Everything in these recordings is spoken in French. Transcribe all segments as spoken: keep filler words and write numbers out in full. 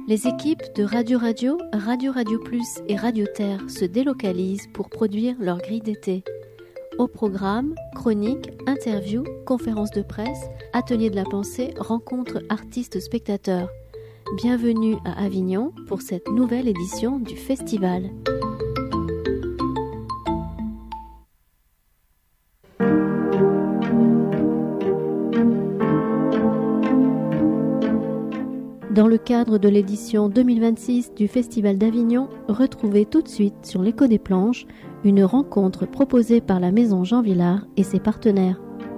Les équipes de Radio Radio, Radio Radio Plus et Radio Terre se délocalisent pour produire leur grille d'été. Au programme, chroniques, interviews, conférences de presse, ateliers de la pensée, rencontres artistes-spectateurs. Bienvenue à Avignon pour cette nouvelle édition du festival. Dans le cadre de l'édition deux mille vingt-six du Festival d'Avignon, retrouvez tout de suite sur l'Écho des Planches une rencontre proposée par la Maison Jean Vilar et ses partenaires.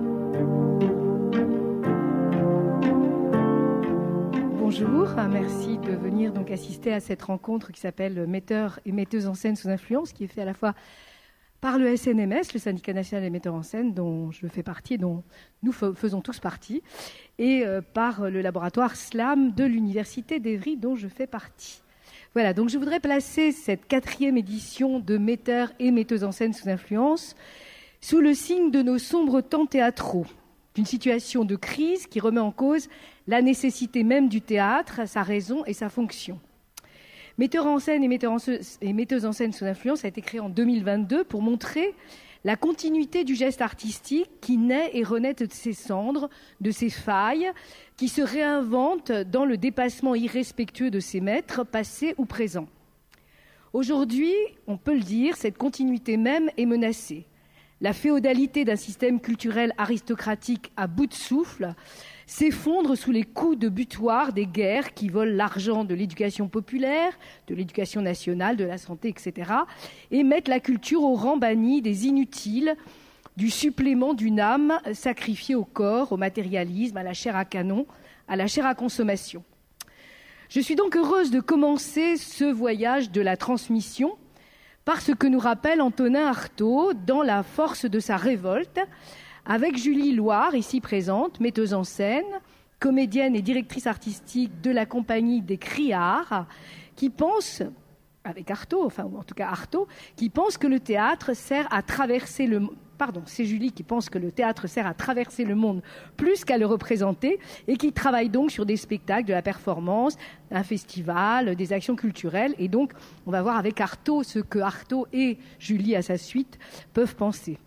Bonjour, merci de venir donc assister à cette rencontre qui s'appelle Metteurs et metteuses en scène sous influence, qui est faite à la fois par le S N M S, le Syndicat national des metteurs en scène, dont je fais partie et dont nous faisons tous partie, et euh, par le laboratoire SLAM de l'Université d'Évry, dont je fais partie. Voilà, donc je voudrais placer cette quatrième édition de Metteurs et metteuses en scène sous influence sous le signe de nos sombres temps théâtraux, d'une situation de crise qui remet en cause la nécessité même du théâtre, sa raison et sa fonction. Metteurs en scène et, metteurs en se- et metteuses en scène sous influence a été créé en deux mille vingt-deux pour montrer la continuité du geste artistique qui naît et renaît de ses cendres, de ses failles, qui se réinvente dans le dépassement irrespectueux de ses maîtres, passés ou présents. Aujourd'hui, on peut le dire, cette continuité même est menacée. La féodalité d'un système culturel aristocratique à bout de souffle s'effondre sous les coups de butoir des guerres qui volent l'argent de l'éducation populaire, de l'éducation nationale, de la santé, et cetera, et mettent la culture au rang banni des inutiles, du supplément d'une âme sacrifiée au corps, au matérialisme, à la chair à canon, à la chair à consommation. Je suis donc heureuse de commencer ce voyage de la transmission par ce que nous rappelle Antonin Artaud dans La force de sa révolte, avec Julie Loire, ici présente, metteuse en scène, comédienne et directrice artistique de la compagnie des Criards, qui pense, avec Artaud, enfin ou en tout cas Artaud, qui pense que le théâtre sert à traverser le pardon, c'est Julie qui pense que le théâtre sert à traverser le monde plus qu'à le représenter et qui travaille donc sur des spectacles, de la performance, un festival, des actions culturelles. Et donc, on va voir avec Artaud ce que Artaud et Julie à sa suite peuvent penser.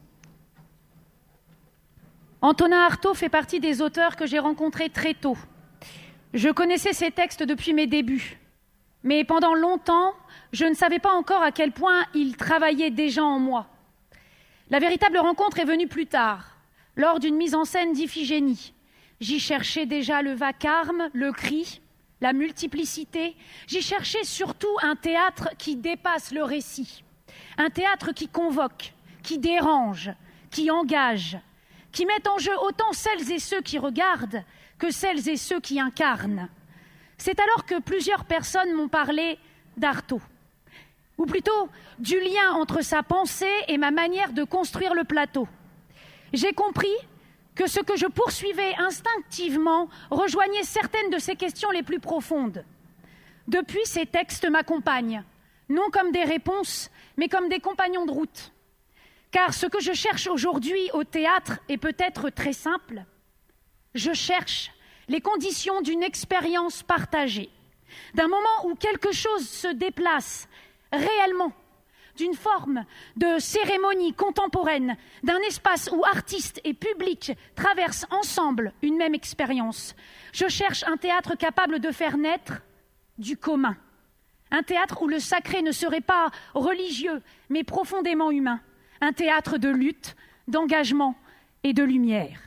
Antonin Artaud fait partie des auteurs que j'ai rencontrés très tôt. Je connaissais ses textes depuis mes débuts, mais pendant longtemps, je ne savais pas encore à quel point il travaillait déjà en moi. La véritable rencontre est venue plus tard, lors d'une mise en scène d'Iphigénie. J'y cherchais déjà le vacarme, le cri, la multiplicité. J'y cherchais surtout un théâtre qui dépasse le récit, un théâtre qui convoque, qui dérange, qui engage, qui mettent en jeu autant celles et ceux qui regardent que celles et ceux qui incarnent. C'est alors que plusieurs personnes m'ont parlé d'Artaud, ou plutôt du lien entre sa pensée et ma manière de construire le plateau. J'ai compris que ce que je poursuivais instinctivement rejoignait certaines de ses questions les plus profondes. Depuis, ces textes m'accompagnent, non comme des réponses, mais comme des compagnons de route. Car ce que je cherche aujourd'hui au théâtre est peut-être très simple. Je cherche les conditions d'une expérience partagée, d'un moment où quelque chose se déplace réellement, d'une forme de cérémonie contemporaine, d'un espace où artistes et public traversent ensemble une même expérience. Je cherche un théâtre capable de faire naître du commun, un théâtre où le sacré ne serait pas religieux, mais profondément humain. Un théâtre de lutte, d'engagement et de lumière.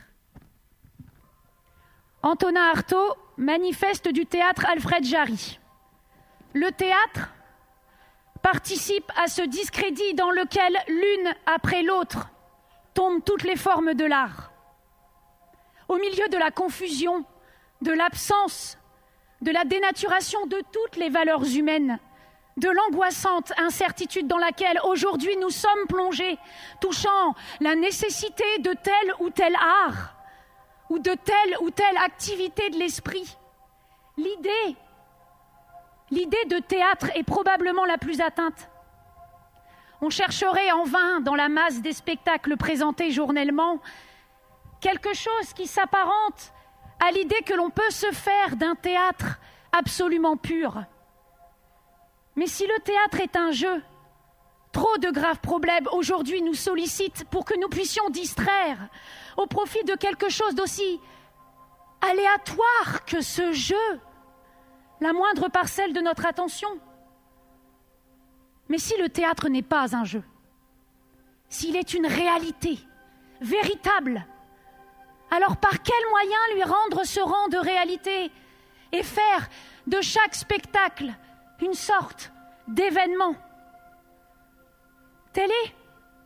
Antonin Artaud, manifeste du théâtre Alfred Jarry. Le théâtre participe à ce discrédit dans lequel, l'une après l'autre, tombent toutes les formes de l'art. Au milieu de la confusion, de l'absence, de la dénaturation de toutes les valeurs humaines, de l'angoissante incertitude dans laquelle aujourd'hui nous sommes plongés, touchant la nécessité de tel ou tel art, ou de telle ou telle activité de l'esprit. L'idée, l'idée de théâtre est probablement la plus atteinte. On chercherait en vain, dans la masse des spectacles présentés journellement, quelque chose qui s'apparente à l'idée que l'on peut se faire d'un théâtre absolument pure. Mais si le théâtre est un jeu, trop de graves problèmes aujourd'hui nous sollicitent pour que nous puissions distraire au profit de quelque chose d'aussi aléatoire que ce jeu, la moindre parcelle de notre attention. Mais si le théâtre n'est pas un jeu, s'il est une réalité véritable, alors par quel moyen lui rendre ce rang de réalité et faire de chaque spectacle une sorte d'événement? Tel est,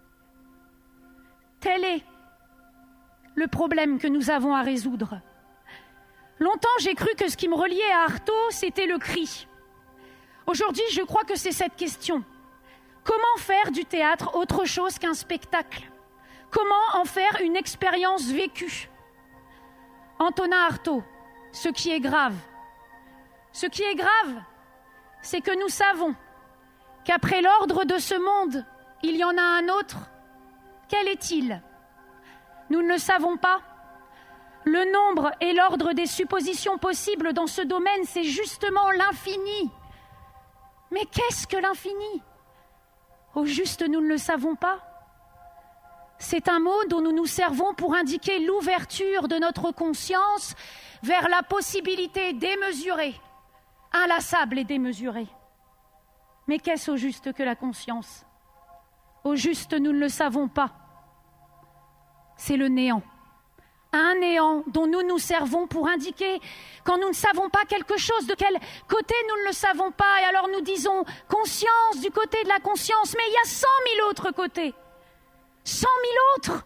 tel est le problème que nous avons à résoudre. Longtemps, j'ai cru que ce qui me reliait à Artaud, c'était le cri. Aujourd'hui, je crois que c'est cette question. Comment faire du théâtre autre chose qu'un spectacle? Comment en faire une expérience vécue? Antonin Artaud, ce qui est grave. Ce qui est grave, c'est que nous savons qu'après l'ordre de ce monde, il y en a un autre. Quel est-il? Nous ne le savons pas. Le nombre et l'ordre des suppositions possibles dans ce domaine, c'est justement l'infini. Mais qu'est-ce que l'infini? Au juste, nous ne le savons pas. C'est un mot dont nous nous servons pour indiquer l'ouverture de notre conscience vers la possibilité démesurée, inlassable et démesurée. Mais qu'est-ce au juste que la conscience? Au juste, nous ne le savons pas. C'est le néant. Un néant dont nous nous servons pour indiquer quand nous ne savons pas quelque chose, de quel côté nous ne le savons pas, et alors nous disons conscience du côté de la conscience, mais il y a cent mille autres côtés. Cent mille autres.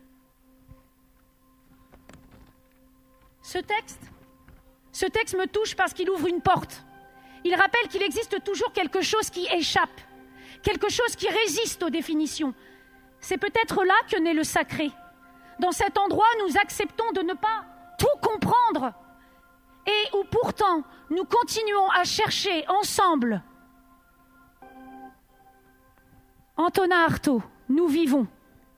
Ce texte, ce texte me touche parce qu'il ouvre une porte. Il rappelle qu'il existe toujours quelque chose qui échappe, quelque chose qui résiste aux définitions. C'est peut-être là que naît le sacré. Dans cet endroit, nous acceptons de ne pas tout comprendre et où pourtant nous continuons à chercher ensemble. Antonin Artaud, nous vivons.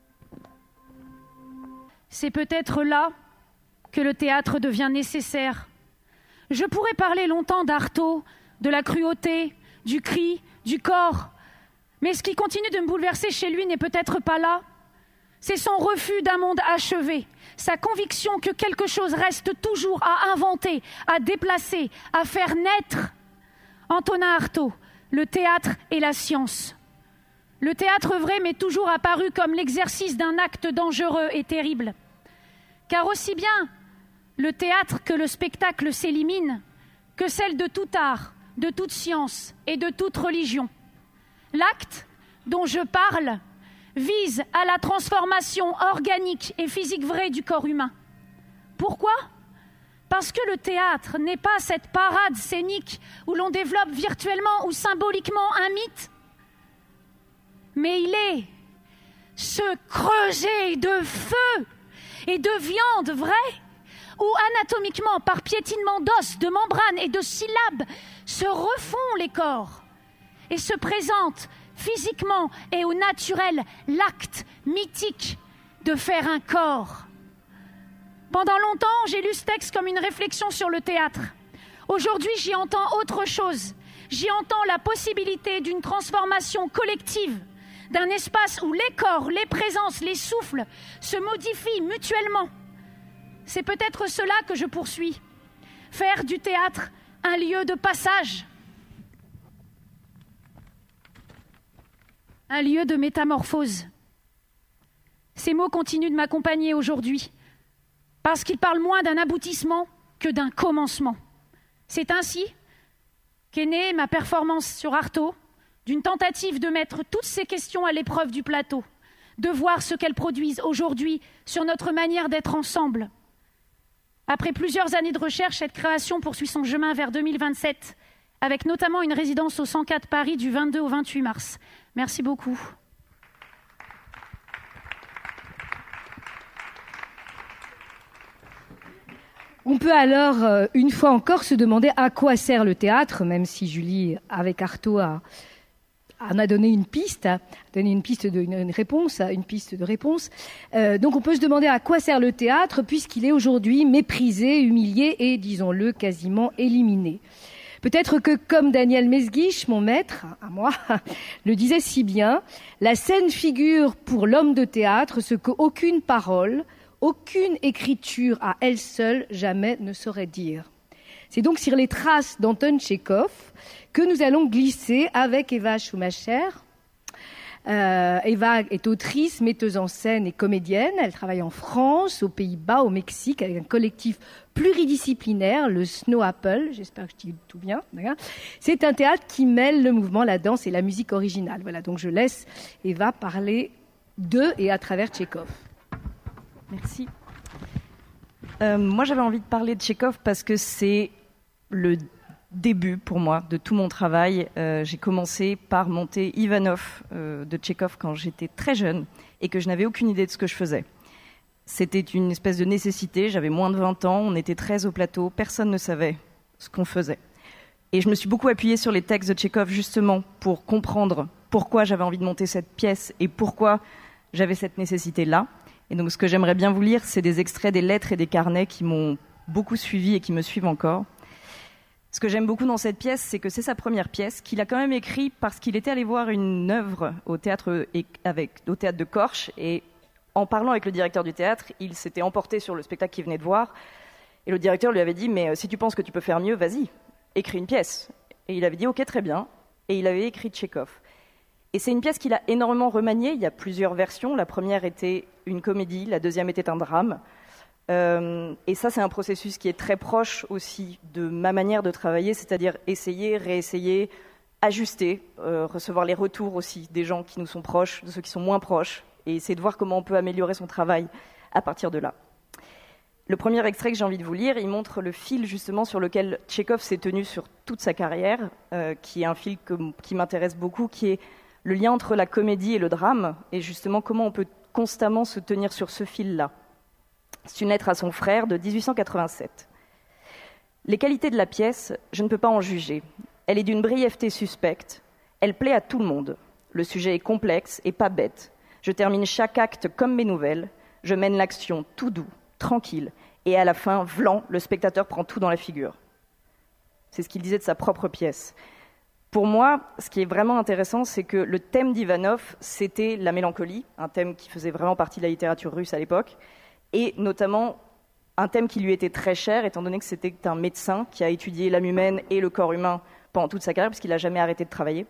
C'est peut-être là que le théâtre devient nécessaire. Je pourrais parler longtemps d'Artaud, de la cruauté, du cri, du corps, mais ce qui continue de me bouleverser chez lui n'est peut-être pas là. C'est son refus d'un monde achevé, sa conviction que quelque chose reste toujours à inventer, à déplacer, à faire naître. Antonin Artaud, le théâtre et la science. Le théâtre vrai m'est toujours apparu comme l'exercice d'un acte dangereux et terrible. Car aussi bien le théâtre que le spectacle s'éliminent, que celle de tout art, de toute science et de toute religion. L'acte dont je parle vise à la transformation organique et physique vraie du corps humain. Pourquoi ? Parce que le théâtre n'est pas cette parade scénique où l'on développe virtuellement ou symboliquement un mythe, mais il est ce creuset de feu et de viande vraie où anatomiquement, par piétinement d'os, de membranes et de syllabes, se refont les corps et se présentent physiquement et au naturel l'acte mythique de faire un corps. Pendant longtemps, j'ai lu ce texte comme une réflexion sur le théâtre. Aujourd'hui, j'y entends autre chose. J'y entends la possibilité d'une transformation collective, d'un espace où les corps, les présences, les souffles se modifient mutuellement. C'est peut-être cela que je poursuis. Faire du théâtre un lieu de passage, un lieu de métamorphose. Ces mots continuent de m'accompagner aujourd'hui, parce qu'ils parlent moins d'un aboutissement que d'un commencement. C'est ainsi qu'est née ma performance sur Artaud, d'une tentative de mettre toutes ces questions à l'épreuve du plateau, de voir ce qu'elles produisent aujourd'hui sur notre manière d'être ensemble. Après plusieurs années de recherche, cette création poursuit son chemin vers deux mille vingt-sept, avec notamment une résidence au cent quatre Paris du vingt-deux au vingt-huit mars. Merci beaucoup. On peut alors, euh, une fois encore, se demander à quoi sert le théâtre, même si Julie, avec Artaud, a, en a donné une piste, a donné une piste de une, une réponse, une piste de réponse. Euh, donc on peut se demander à quoi sert le théâtre, puisqu'il est aujourd'hui méprisé, humilié et, disons-le, quasiment éliminé. Peut-être que, comme Daniel Mesguich, mon maître, à moi, le disait si bien, la scène figure pour l'homme de théâtre ce qu'aucune parole, aucune écriture à elle seule jamais ne saurait dire. C'est donc sur les traces d'Anton Tchekhov que nous allons glisser avec Eva Schumacher. Euh, Eva est autrice, metteuse en scène et comédienne. Elle travaille en France, aux Pays-Bas, au Mexique, avec un collectif pluridisciplinaire, le Snow Apple. J'espère que je dis tout bien. C'est un théâtre qui mêle le mouvement, la danse et la musique originale. Voilà, donc je laisse Eva parler de et à travers Tchekhov. Merci. Euh, moi, j'avais envie de parler de Tchekhov parce que c'est le début pour moi de tout mon travail. Euh, j'ai commencé par monter Ivanov euh, de Tchekhov quand j'étais très jeune et que je n'avais aucune idée de ce que je faisais. C'était une espèce de nécessité, j'avais moins de vingt ans, on était treize au plateau, personne ne savait ce qu'on faisait. Et je me suis beaucoup appuyée sur les textes de Tchekhov justement pour comprendre pourquoi j'avais envie de monter cette pièce et pourquoi j'avais cette nécessité-là. Et donc ce que j'aimerais bien vous lire, c'est des extraits des lettres et des carnets qui m'ont beaucoup suivi et qui me suivent encore. Ce que j'aime beaucoup dans cette pièce, c'est que c'est sa première pièce, qu'il a quand même écrit parce qu'il était allé voir une œuvre au théâtre, avec, au théâtre de Korch, et en parlant avec le directeur du théâtre, il s'était emporté sur le spectacle qu'il venait de voir, et le directeur lui avait dit « mais si tu penses que tu peux faire mieux, vas-y, écris une pièce ». Et il avait dit « ok, très bien », et il avait écrit Tchekhov. Et c'est une pièce qu'il a énormément remaniée, il y a plusieurs versions, la première était une comédie, la deuxième était un drame. Euh, et ça, c'est un processus qui est très proche aussi de ma manière de travailler, c'est-à-dire essayer, réessayer, ajuster, euh, recevoir les retours aussi des gens qui nous sont proches, de ceux qui sont moins proches, et essayer de voir comment on peut améliorer son travail à partir de là. Le premier extrait que j'ai envie de vous lire, il montre le fil justement sur lequel Tchekhov s'est tenu sur toute sa carrière, euh, qui est un fil que, qui m'intéresse beaucoup, qui est le lien entre la comédie et le drame, et justement comment on peut constamment se tenir sur ce fil-là. C'est une lettre à son frère de dix-huit cent quatre-vingt-sept. Les qualités de la pièce, je ne peux pas en juger. Elle est d'une brièveté suspecte. Elle plaît à tout le monde. Le sujet est complexe et pas bête. Je termine chaque acte comme mes nouvelles. Je mène l'action tout doux, tranquille. Et à la fin, vlan, le spectateur prend tout dans la figure. C'est ce qu'il disait de sa propre pièce. Pour moi, ce qui est vraiment intéressant, c'est que le thème d'Ivanov, c'était la mélancolie, un thème qui faisait vraiment partie de la littérature russe à l'époque, et notamment un thème qui lui était très cher, étant donné que c'était un médecin qui a étudié l'âme humaine et le corps humain pendant toute sa carrière, puisqu'il n'a jamais arrêté de travailler.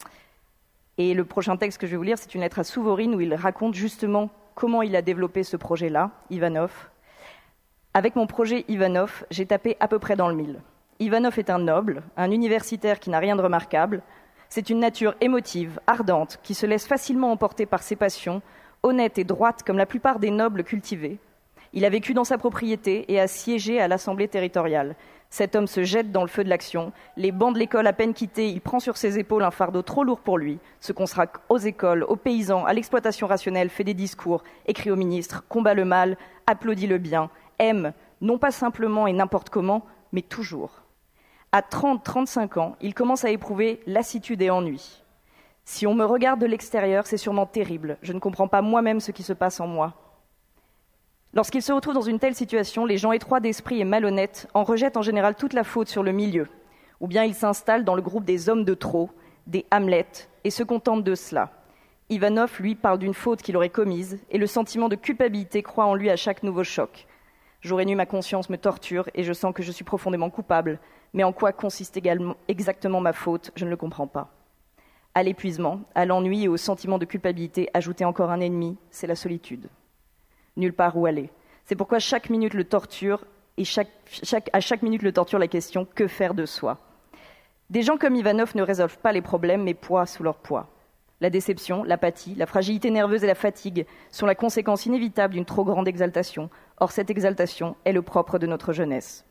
Et le prochain texte que je vais vous lire, c'est une lettre à Souvorine, où il raconte justement comment il a développé ce projet-là, Ivanov. Avec mon projet Ivanov, j'ai tapé à peu près dans le mille. Ivanov est un noble, un universitaire qui n'a rien de remarquable. C'est une nature émotive, ardente, qui se laisse facilement emporter par ses passions, honnête et droite comme la plupart des nobles cultivés. Il a vécu dans sa propriété et a siégé à l'Assemblée territoriale. Cet homme se jette dans le feu de l'action. Les bancs de l'école à peine quittés, il prend sur ses épaules un fardeau trop lourd pour lui, se consacre aux écoles, aux paysans, à l'exploitation rationnelle, fait des discours, écrit au ministre, combat le mal, applaudit le bien, aime, non pas simplement et n'importe comment, mais toujours. À trente à trente-cinq ans, il commence à éprouver lassitude et ennui. Si on me regarde de l'extérieur, c'est sûrement terrible. Je ne comprends pas moi-même ce qui se passe en moi. Lorsqu'il se retrouve dans une telle situation, les gens étroits d'esprit et malhonnêtes en rejettent en général toute la faute sur le milieu. Ou bien ils s'installent dans le groupe des hommes de trop, des Hamlet, et se contentent de cela. Ivanov, lui, parle d'une faute qu'il aurait commise, et le sentiment de culpabilité croît en lui à chaque nouveau choc. Jour et nuit, ma conscience me torture, et je sens que je suis profondément coupable. Mais en quoi consiste également, exactement ma faute, je ne le comprends pas. À l'épuisement, à l'ennui et au sentiment de culpabilité, ajouter encore un ennemi, c'est la solitude. Nulle part où aller. C'est pourquoi chaque minute le torture, et chaque, chaque, à chaque minute le torture la question « que faire de soi ?» Des gens comme Ivanov ne résolvent pas les problèmes, mais poids sous leur poids. La déception, l'apathie, la fragilité nerveuse et la fatigue sont la conséquence inévitable d'une trop grande exaltation. Or, cette exaltation est le propre de notre jeunesse.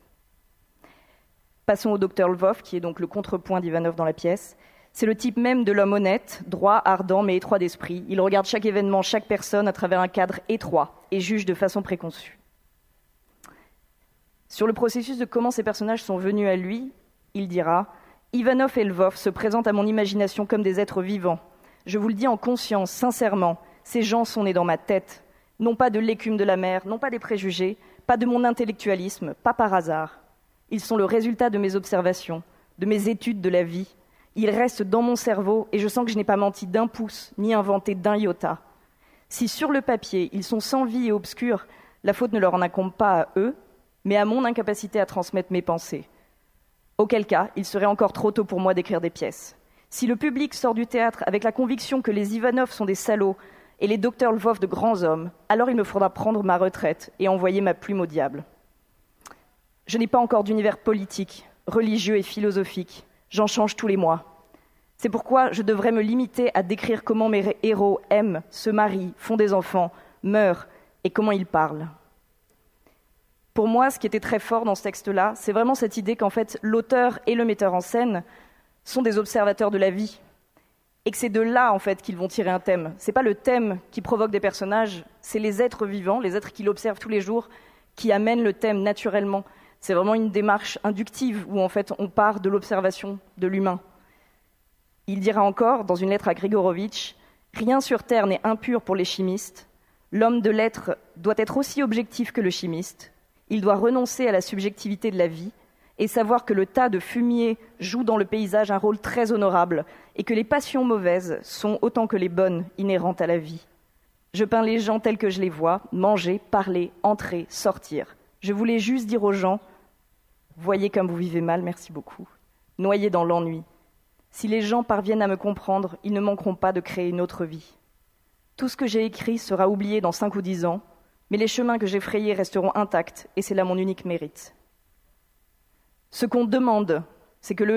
Passons au docteur Lvov, qui est donc le contrepoint d'Ivanov dans la pièce. C'est le type même de l'homme honnête, droit, ardent, mais étroit d'esprit. Il regarde chaque événement, chaque personne à travers un cadre étroit et juge de façon préconçue. Sur le processus de comment ces personnages sont venus à lui, il dira « Ivanov et Lvov se présentent à mon imagination comme des êtres vivants. Je vous le dis en conscience, sincèrement, ces gens sont nés dans ma tête. Non pas de l'écume de la mer, non pas des préjugés, pas de mon intellectualisme, pas par hasard. Ils sont le résultat de mes observations, de mes études de la vie. Ils restent dans mon cerveau et je sens que je n'ai pas menti d'un pouce, ni inventé d'un iota. Si sur le papier, ils sont sans vie et obscurs, la faute ne leur en incombe pas à eux, mais à mon incapacité à transmettre mes pensées. Auquel cas, il serait encore trop tôt pour moi d'écrire des pièces. Si le public sort du théâtre avec la conviction que les Ivanov sont des salauds et les docteurs Lvov de grands hommes, alors il me faudra prendre ma retraite et envoyer ma plume au diable. Je n'ai pas encore d'univers politique, religieux et philosophique. J'en change tous les mois. C'est pourquoi je devrais me limiter à décrire comment mes héros aiment, se marient, font des enfants, meurent et comment ils parlent. Pour moi, ce qui était très fort dans ce texte-là, c'est vraiment cette idée qu'en fait, l'auteur et le metteur en scène sont des observateurs de la vie et que c'est de là, en fait, qu'ils vont tirer un thème. C'est pas le thème qui provoque des personnages, c'est les êtres vivants, les êtres qui l'observent tous les jours, qui amènent le thème naturellement. C'est vraiment une démarche inductive où, en fait, on part de l'observation de l'humain. Il dira encore, dans une lettre à Grigorovitch, « Rien sur Terre n'est impur pour les chimistes. L'homme de lettres doit être aussi objectif que le chimiste. Il doit renoncer à la subjectivité de la vie et savoir que le tas de fumier joue dans le paysage un rôle très honorable et que les passions mauvaises sont autant que les bonnes inhérentes à la vie. Je peins les gens tels que je les vois, manger, parler, entrer, sortir. Je voulais juste dire aux gens, voyez comme vous vivez mal, merci beaucoup, noyés dans l'ennui. Si les gens parviennent à me comprendre, ils ne manqueront pas de créer une autre vie. Tout ce que j'ai écrit sera oublié dans cinq ou dix ans, mais les chemins que j'ai frayés resteront intacts, et c'est là mon unique mérite. Ce qu'on demande, c'est que le